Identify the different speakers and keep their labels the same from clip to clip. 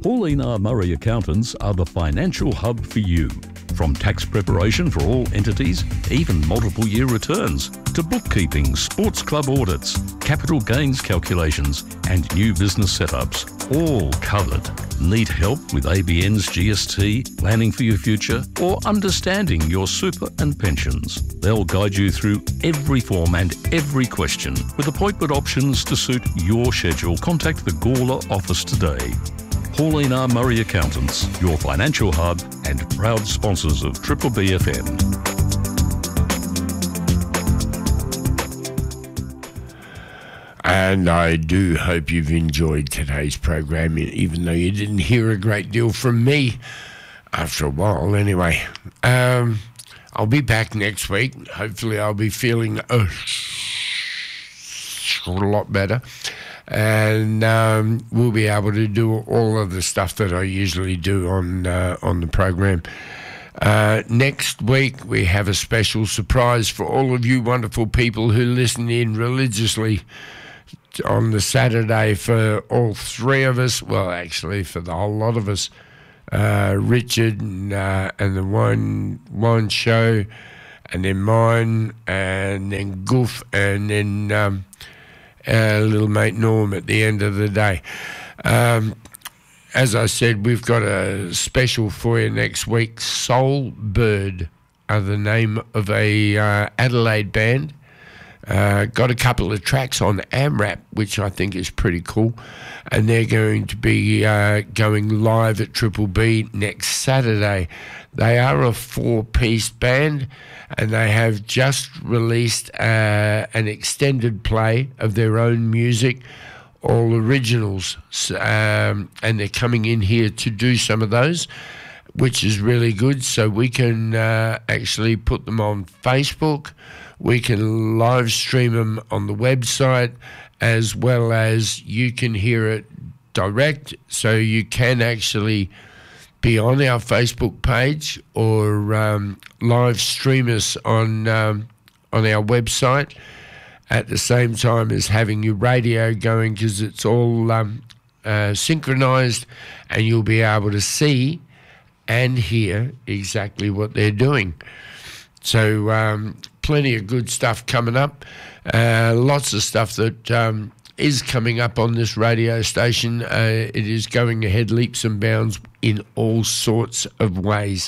Speaker 1: Pauline R. Murray Accountants are the financial hub for you. From tax preparation for all entities, even multiple year returns, to bookkeeping, sports club audits, capital gains calculations, and new business setups, all covered. Need help with ABN's GST, planning for your future, or understanding your super and pensions? They'll guide you through every form and every question with appointment options to suit your schedule. Contact the Gawler office today. Pauline R. Murray Accountants, your financial hub and proud sponsors of Triple BFM.
Speaker 2: And I do hope you've enjoyed today's program, even though you didn't hear a great deal from me after a while anyway. I'll be back next week. Hopefully I'll be feeling a lot better. And we'll be able to do all of the stuff that I usually do on the program. Next week we have a special surprise for all of you wonderful people who listen in religiously on the Saturday for all three of us. Well, actually for the whole lot of us. Richard and the Wine Show, and then mine, and then Goof, and then little mate Norm at the end of the day. As I said, we've got a special for you next week. Soul Bird are the name of a Adelaide band. Got a couple of tracks on AMRAP, which I think is pretty cool. And they're going to be going live at Triple B next Saturday. They are a four-piece band, and they have just released an extended play of their own music, all originals. And they're coming in here to do some of those, which is really good. So we can actually put them on Facebook. We can live stream them on the website, as well as you can hear it direct. So you can actually be on our Facebook page or live stream us on our website at the same time as having your radio going, because it's all synchronized, and you'll be able to see and hear exactly what they're doing. So plenty of good stuff coming up. Lots of stuff that is coming up on this radio station. It is going ahead leaps and bounds in all sorts of ways.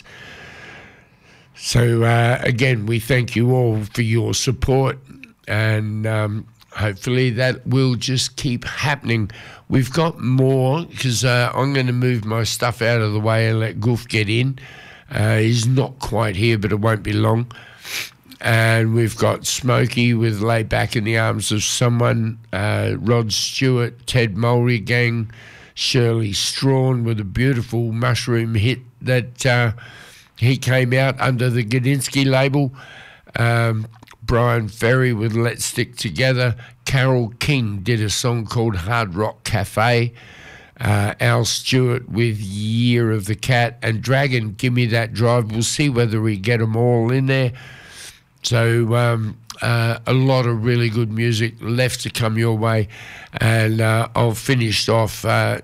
Speaker 2: So again, we thank you all for your support, and hopefully that will just keep happening. We've got more, because I'm going to move my stuff out of the way and let Goof get in. He's not quite here, but it won't be long. And we've got Smokey with Lay Back in the Arms of Someone, Rod Stewart, Ted Mulry Gang, Shirley Strawn with a beautiful Mushroom hit that he came out under the Gadinsky label, Brian Ferry with Let's Stick Together, Carole King did a song called Hard Rock Cafe, Al Stewart with Year of the Cat, and Dragon, Give Me That Drive. We'll see whether we get them all in there. So a lot of really good music left to come your way. And I'll finish off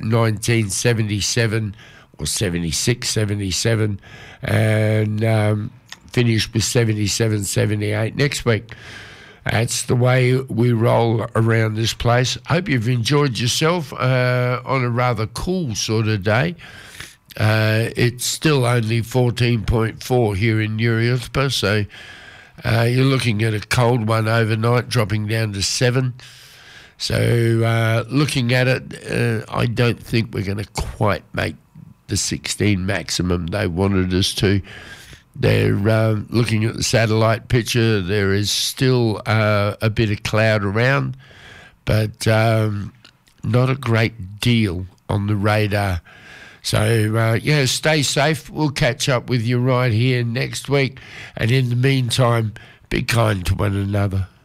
Speaker 2: 1977 or 76, 77, and finish with 77, 78 next week. That's the way we roll around this place. Hope you've enjoyed yourself on a rather cool sort of day. It's still only 14.4 here in Nuriuthpa, so you're looking at a cold one overnight, dropping down to 7. So looking at it, I don't think we're going to quite make the 16 maximum they wanted us to. They're looking at the satellite picture. There is still a bit of cloud around, but not a great deal on the radar. So, stay safe. We'll catch up with you right here next week. And in the meantime, be kind to one another.